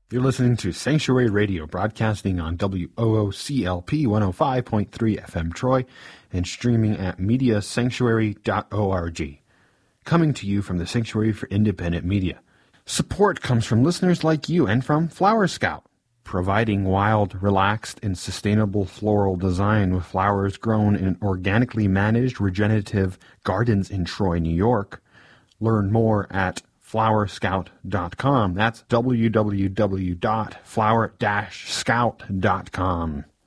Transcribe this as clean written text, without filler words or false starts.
You're listening to Sanctuary Radio, broadcasting on WOOCLP 105.3 FM Troy and streaming at mediasanctuary.org. Coming to you from the Sanctuary for Independent Media. Support comes from listeners like you and from Flower Scout, providing wild, relaxed, and sustainable floral design with flowers grown in organically managed regenerative gardens in Troy, New York. Learn more at flowerscout.com. That's www.flower-scout.com.